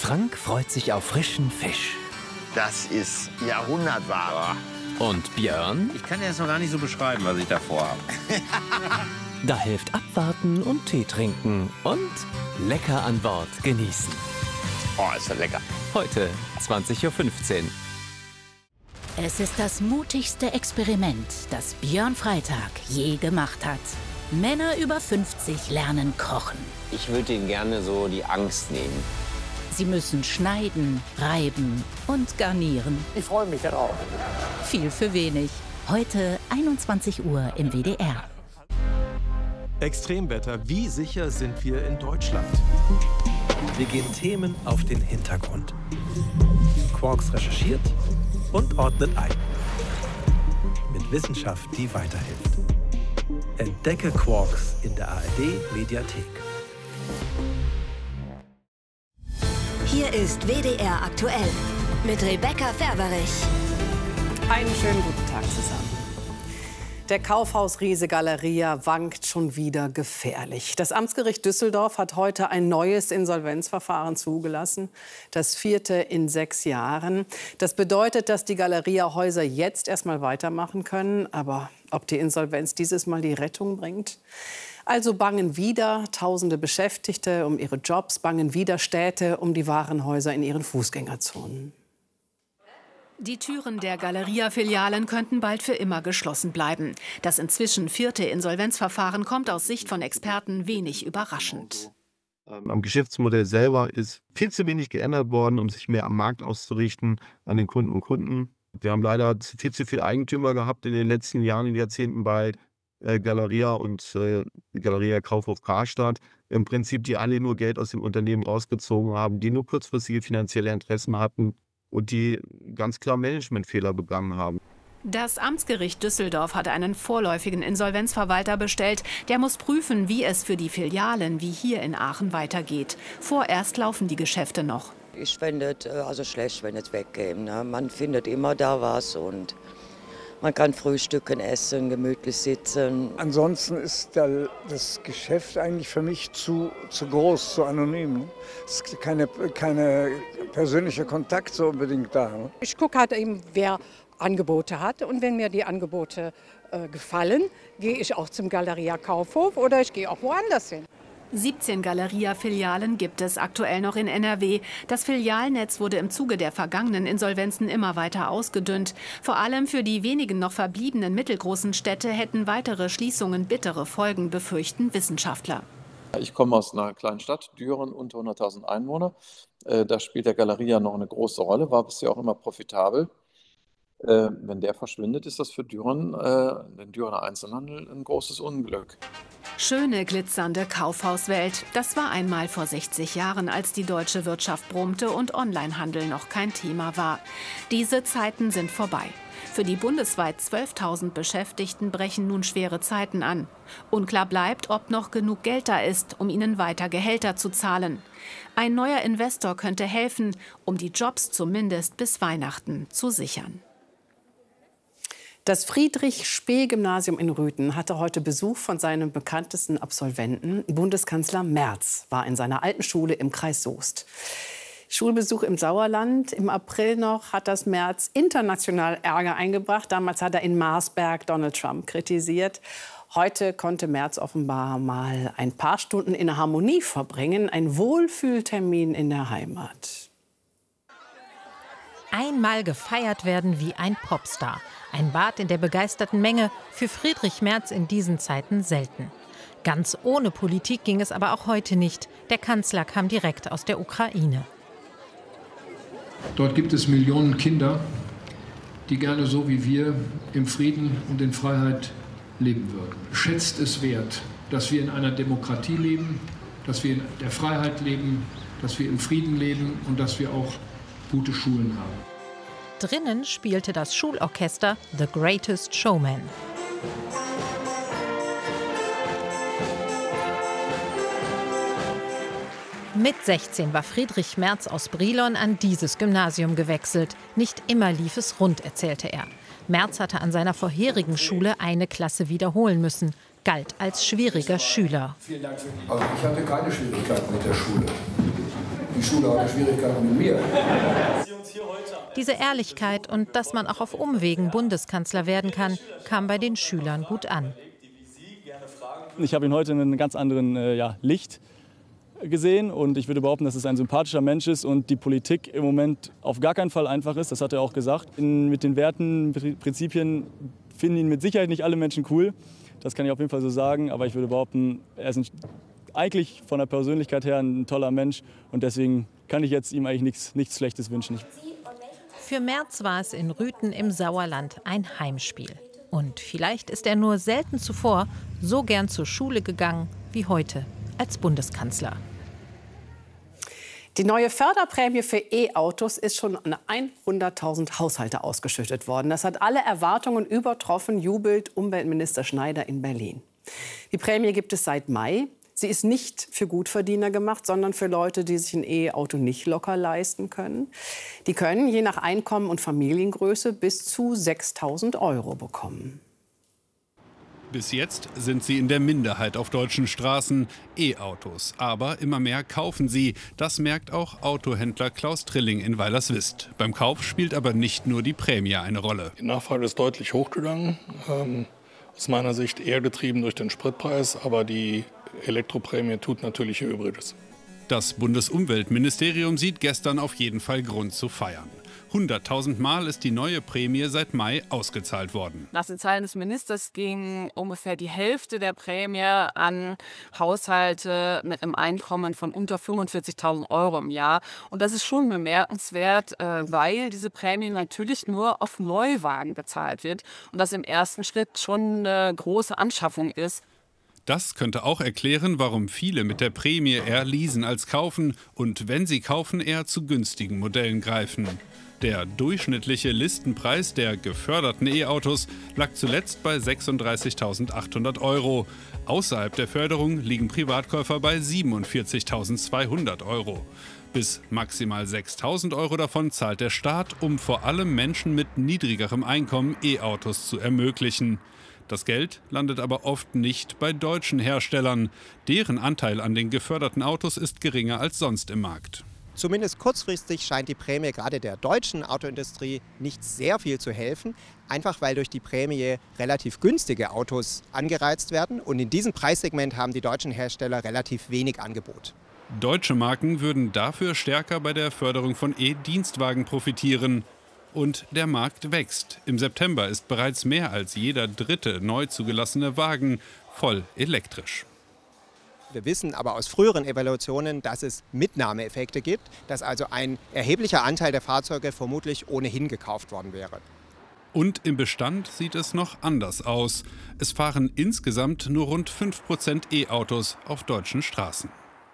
Frank freut sich auf frischen Fisch. Das ist Jahrhundertware. Und Björn? Ich kann jetzt noch gar nicht so beschreiben, was ich davor habe. Da hilft abwarten und Tee trinken und lecker an Bord genießen. Oh, ist ja lecker. Heute 20:15 Uhr. Es ist das mutigste Experiment, das Björn Freitag je gemacht hat. Männer über 50 lernen kochen. Ich würde ihnen gerne so die Angst nehmen. Sie müssen schneiden, reiben und garnieren. Ich freue mich darauf. Viel für wenig. Heute 21 Uhr im WDR. Extremwetter, wie sicher sind wir in Deutschland? Wir gehen Themen auf den Hintergrund. Quarks recherchiert und ordnet ein. Mit Wissenschaft, die weiterhilft. Entdecke Quarks in der ARD-Mediathek. Hier ist WDR aktuell mit Rebecca Ferberich. Einen schönen guten Tag zusammen. Der Kaufhausriese Galeria wankt schon wieder gefährlich. Das Amtsgericht Düsseldorf hat heute ein neues Insolvenzverfahren zugelassen. Das 4. in 6 Jahren. Das bedeutet, dass die Galeria-Häuser jetzt erstmal weitermachen können. Aber ob die Insolvenz dieses Mal die Rettung bringt? Also bangen wieder tausende Beschäftigte um ihre Jobs, bangen wieder Städte um die Warenhäuser in ihren Fußgängerzonen. Die Türen der Galeria-Filialen könnten bald für immer geschlossen bleiben. Das inzwischen 4. Insolvenzverfahren kommt aus Sicht von Experten wenig überraschend. Am Geschäftsmodell selber ist viel zu wenig geändert worden, um sich mehr am Markt auszurichten, an den Kunden und Kunden. Wir haben leider viel zu viele Eigentümer gehabt in den letzten Jahren und Jahrzehnten bei Galeria und Galeria Kaufhof Karstadt. Im Prinzip, die alle nur Geld aus dem Unternehmen rausgezogen haben, die nur kurzfristige finanzielle Interessen hatten und die ganz klar Managementfehler begangen haben. Das Amtsgericht Düsseldorf hat einen vorläufigen Insolvenzverwalter bestellt. Der muss prüfen, wie es für die Filialen wie hier in Aachen weitergeht. Vorerst laufen die Geschäfte noch. Ich fände es also schlecht, wenn es wegkäme. Ne? Man findet immer da was und man kann frühstücken, essen, gemütlich sitzen. Ansonsten ist das Geschäft eigentlich für mich zu groß, zu anonym. Es ist keine persönliche Kontakt so unbedingt da. Ich gucke halt eben, wer Angebote hat. Und wenn mir die Angebote gefallen, gehe ich auch zum Galeria Kaufhof oder ich gehe auch woanders hin. 17 Galeria-Filialen gibt es aktuell noch in NRW. Das Filialnetz wurde im Zuge der vergangenen Insolvenzen immer weiter ausgedünnt. Vor allem für die wenigen noch verbliebenen mittelgroßen Städte hätten weitere Schließungen bittere Folgen, befürchten Wissenschaftler. Ich komme aus einer kleinen Stadt, Düren, unter 100.000 Einwohner. Da spielt der Galeria noch eine große Rolle, war bisher auch immer profitabel. Wenn der verschwindet, ist das für Düren, den Dürener Einzelhandel, ein großes Unglück. Schöne, glitzernde Kaufhauswelt. Das war einmal vor 60 Jahren, als die deutsche Wirtschaft brummte und Onlinehandel noch kein Thema war. Diese Zeiten sind vorbei. Für die bundesweit 12.000 Beschäftigten brechen nun schwere Zeiten an. Unklar bleibt, ob noch genug Geld da ist, um ihnen weiter Gehälter zu zahlen. Ein neuer Investor könnte helfen, um die Jobs zumindest bis Weihnachten zu sichern. Das Friedrich-Spee-Gymnasium in Rüthen hatte heute Besuch von seinem bekanntesten Absolventen. Bundeskanzler Merz war in seiner alten Schule im Kreis Soest. Schulbesuch im Sauerland. Im April noch hat das Merz international Ärger eingebracht. Damals hat er in Marsberg Donald Trump kritisiert. Heute konnte Merz offenbar mal ein paar Stunden in Harmonie verbringen. Ein Wohlfühltermin in der Heimat. Einmal gefeiert werden wie ein Popstar. Ein Bad in der begeisterten Menge, für Friedrich Merz in diesen Zeiten selten. Ganz ohne Politik ging es aber auch heute nicht. Der Kanzler kam direkt aus der Ukraine. Dort gibt es Millionen Kinder, die gerne so wie wir im Frieden und in Freiheit leben würden. Schätzt es wert, dass wir in einer Demokratie leben, dass wir in der Freiheit leben, dass wir im Frieden leben und dass wir auch gute Schulen haben. Drinnen spielte das Schulorchester The Greatest Showman. Mit 16 war Friedrich Merz aus Brilon an dieses Gymnasium gewechselt. Nicht immer lief es rund, erzählte er. Merz hatte an seiner vorherigen Schule eine Klasse wiederholen müssen, galt als schwieriger Schüler. Also ich hatte keine Schwierigkeiten mit der Schule. Die Schule hatte Schwierigkeiten mit mir. Diese Ehrlichkeit und dass man auch auf Umwegen Bundeskanzler werden kann, kam bei den Schülern gut an. Ich habe ihn heute in einem ganz anderen Licht gesehen und ich würde behaupten, dass es ein sympathischer Mensch ist und die Politik im Moment auf gar keinen Fall einfach ist. Das hat er auch gesagt. Mit den Werten, Prinzipien finden ihn mit Sicherheit nicht alle Menschen cool. Das kann ich auf jeden Fall so sagen. Aber ich würde behaupten, er ist eigentlich von der Persönlichkeit her ein toller Mensch und deswegen kann ich jetzt ihm eigentlich nichts Schlechtes wünschen. Für Merz war es in Rüthen im Sauerland ein Heimspiel. Und vielleicht ist er nur selten zuvor so gern zur Schule gegangen wie heute als Bundeskanzler. Die neue Förderprämie für E-Autos ist schon an 100.000 Haushalte ausgeschüttet worden. Das hat alle Erwartungen übertroffen, jubelt Umweltminister Schneider in Berlin. Die Prämie gibt es seit Mai. Sie ist nicht für Gutverdiener gemacht, sondern für Leute, die sich ein E-Auto nicht locker leisten können. Die können je nach Einkommen und Familiengröße bis zu 6.000 € bekommen. Bis jetzt sind sie in der Minderheit auf deutschen Straßen, E-Autos. Aber immer mehr kaufen sie. Das merkt auch Autohändler Klaus Trilling in Weilerswist. Beim Kauf spielt aber nicht nur die Prämie eine Rolle. Die Nachfrage ist deutlich hochgegangen. Aus meiner Sicht eher getrieben durch den Spritpreis, aber die Elektroprämie tut natürlich ihr Übriges. Das Bundesumweltministerium sieht gestern auf jeden Fall Grund zu feiern. 100.000 Mal ist die neue Prämie seit Mai ausgezahlt worden. Nach den Zahlen des Ministers ging ungefähr die Hälfte der Prämie an Haushalte mit einem Einkommen von unter 45.000 € im Jahr. Und das ist schon bemerkenswert, weil diese Prämie natürlich nur auf Neuwagen bezahlt wird und das im ersten Schritt schon eine große Anschaffung ist. Das könnte auch erklären, warum viele mit der Prämie eher leasen als kaufen und wenn sie kaufen, eher zu günstigen Modellen greifen. Der durchschnittliche Listenpreis der geförderten E-Autos lag zuletzt bei 36.800 €. Außerhalb der Förderung liegen Privatkäufer bei 47.200 €. Bis maximal 6.000 € davon zahlt der Staat, um vor allem Menschen mit niedrigerem Einkommen E-Autos zu ermöglichen. Das Geld landet aber oft nicht bei deutschen Herstellern. Deren Anteil an den geförderten Autos ist geringer als sonst im Markt. Zumindest kurzfristig scheint die Prämie gerade der deutschen Autoindustrie nicht sehr viel zu helfen. Einfach weil durch die Prämie relativ günstige Autos angereizt werden. Und in diesem Preissegment haben die deutschen Hersteller relativ wenig Angebot. Deutsche Marken würden dafür stärker bei der Förderung von E-Dienstwagen profitieren. Und der Markt wächst. Im September ist bereits mehr als jeder dritte neu zugelassene Wagen voll elektrisch. Wir wissen aber aus früheren Evaluationen, dass es Mitnahmeeffekte gibt, dass also ein erheblicher Anteil der Fahrzeuge vermutlich ohnehin gekauft worden wäre. Und im Bestand sieht es noch anders aus. Es fahren insgesamt nur rund 5% E-Autos auf deutschen Straßen.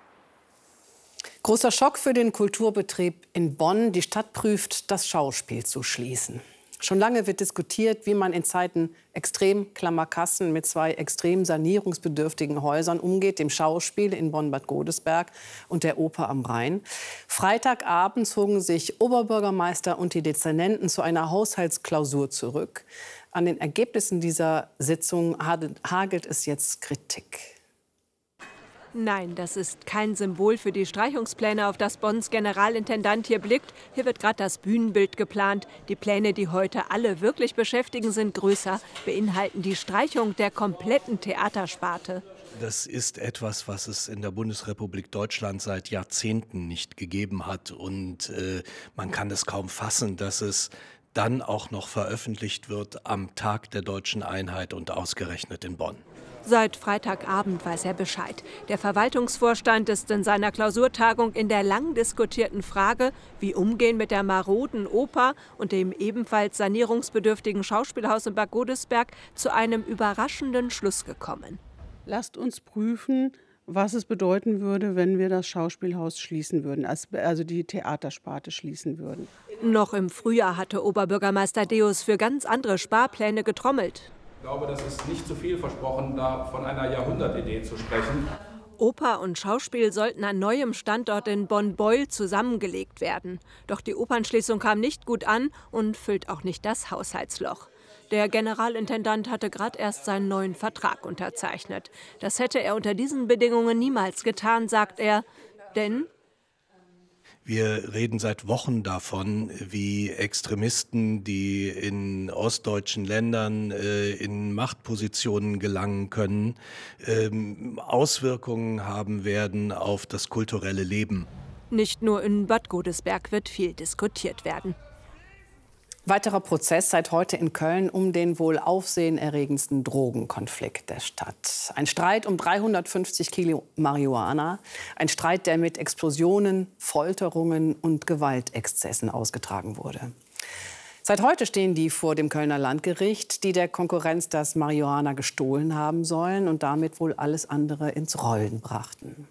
Großer Schock für den Kulturbetrieb in Bonn. Die Stadt prüft, das Schauspiel zu schließen. Schon lange wird diskutiert, wie man in Zeiten extrem klammer Kassen mit zwei extrem sanierungsbedürftigen Häusern umgeht, dem Schauspiel in Bonn-Bad Godesberg und der Oper am Rhein. Freitagabend zogen sich Oberbürgermeister und die Dezernenten zu einer Haushaltsklausur zurück. An den Ergebnissen dieser Sitzung hagelt es jetzt Kritik. Nein, das ist kein Symbol für die Streichungspläne, auf das Bonns Generalintendant hier blickt. Hier wird gerade das Bühnenbild geplant. Die Pläne, die heute alle wirklich beschäftigen, sind größer, beinhalten die Streichung der kompletten Theatersparte. Das ist etwas, was es in der Bundesrepublik Deutschland seit Jahrzehnten nicht gegeben hat. Und man kann es kaum fassen, dass es dann auch noch veröffentlicht wird am Tag der deutschen Einheit und ausgerechnet in Bonn. Seit Freitagabend weiß er Bescheid. Der Verwaltungsvorstand ist in seiner Klausurtagung in der lang diskutierten Frage, wie umgehen mit der maroden Oper und dem ebenfalls sanierungsbedürftigen Schauspielhaus in Bad Godesberg, zu einem überraschenden Schluss gekommen. Lasst uns prüfen, was es bedeuten würde, wenn wir das Schauspielhaus schließen würden, also die Theatersparte schließen würden. Noch im Frühjahr hatte Oberbürgermeister Deus für ganz andere Sparpläne getrommelt. Ich glaube, das ist nicht zu viel versprochen, da von einer Jahrhundertidee zu sprechen. Oper und Schauspiel sollten an neuem Standort in Bonn-Beuel zusammengelegt werden. Doch die Opernschließung kam nicht gut an und füllt auch nicht das Haushaltsloch. Der Generalintendant hatte gerade erst seinen neuen Vertrag unterzeichnet. Das hätte er unter diesen Bedingungen niemals getan, sagt er. Denn Wir reden seit Wochen davon, wie Extremisten, die in ostdeutschen Ländern in Machtpositionen gelangen können, Auswirkungen haben werden auf das kulturelle Leben. Nicht nur in Bad Godesberg wird viel diskutiert werden. Weiterer Prozess seit heute in Köln um den wohl aufsehenerregendsten Drogenkonflikt der Stadt. Ein Streit um 350 Kilo Marihuana. Ein Streit, der mit Explosionen, Folterungen und Gewaltexzessen ausgetragen wurde. Seit heute stehen die vor dem Kölner Landgericht, die der Konkurrenz das Marihuana gestohlen haben sollen und damit wohl alles andere ins Rollen brachten.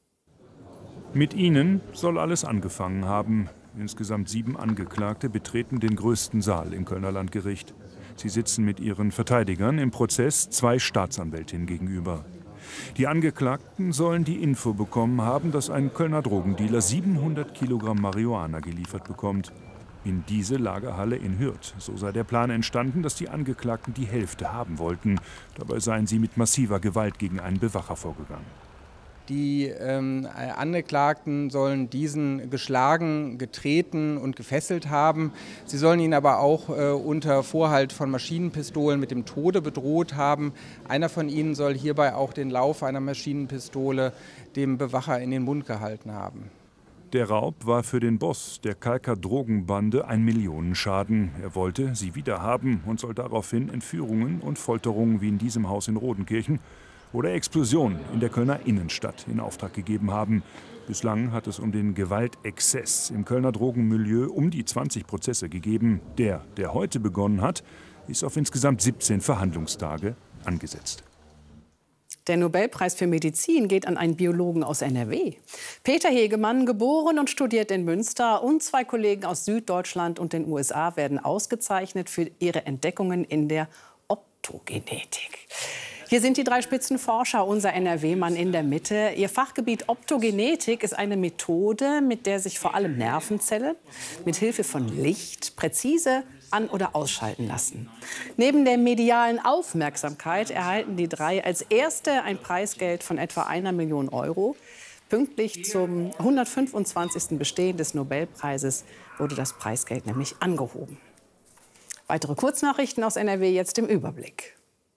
Mit ihnen soll alles angefangen haben. Insgesamt 7 Angeklagte betreten den größten Saal im Kölner Landgericht. Sie sitzen mit ihren Verteidigern im Prozess 2 Staatsanwältinnen gegenüber. Die Angeklagten sollen die Info bekommen haben, dass ein Kölner Drogendealer 700 Kilogramm Marihuana geliefert bekommt. In diese Lagerhalle in Hürth. So sei der Plan entstanden, dass die Angeklagten die Hälfte haben wollten. Dabei seien sie mit massiver Gewalt gegen einen Bewacher vorgegangen. Die Angeklagten sollen diesen geschlagen, getreten und gefesselt haben. Sie sollen ihn aber auch unter Vorhalt von Maschinenpistolen mit dem Tode bedroht haben. Einer von ihnen soll hierbei auch den Lauf einer Maschinenpistole dem Bewacher in den Mund gehalten haben. Der Raub war für den Boss der Kalker Drogenbande ein Millionenschaden. Er wollte sie wiederhaben und soll daraufhin Entführungen und Folterungen wie in diesem Haus in Rodenkirchen oder Explosionen in der Kölner Innenstadt in Auftrag gegeben haben. Bislang hat es um den Gewaltexzess im Kölner Drogenmilieu um die 20 Prozesse gegeben. Der heute begonnen hat, ist auf insgesamt 17 Verhandlungstage angesetzt. Der Nobelpreis für Medizin geht an einen Biologen aus NRW. Peter Hegemann, geboren und studiert in Münster, und 2 Kollegen aus Süddeutschland und den USA werden ausgezeichnet für ihre Entdeckungen in der Optogenetik. Hier sind die 3 Spitzenforscher, unser NRW-Mann in der Mitte. Ihr Fachgebiet Optogenetik ist eine Methode, mit der sich vor allem Nervenzellen mit Hilfe von Licht präzise an- oder ausschalten lassen. Neben der medialen Aufmerksamkeit erhalten die 3 als erste ein Preisgeld von etwa 1 Million Euro. Pünktlich zum 125. Bestehen des Nobelpreises wurde das Preisgeld nämlich angehoben. Weitere Kurznachrichten aus NRW jetzt im Überblick.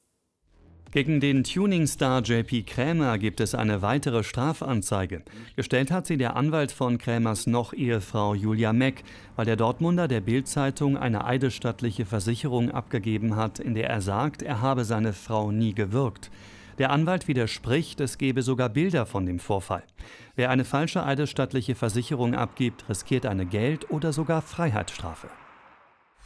Gegen den Tuning-Star JP Krämer gibt es eine weitere Strafanzeige. Gestellt hat sie der Anwalt von Krämers Noch-Ehefrau Julia Meck, weil der Dortmunder der Bild-Zeitung eine eidesstattliche Versicherung abgegeben hat, in der er sagt, er habe seine Frau nie gewürgt. Der Anwalt widerspricht, es gebe sogar Bilder von dem Vorfall. Wer eine falsche eidesstattliche Versicherung abgibt, riskiert eine Geld- oder sogar Freiheitsstrafe.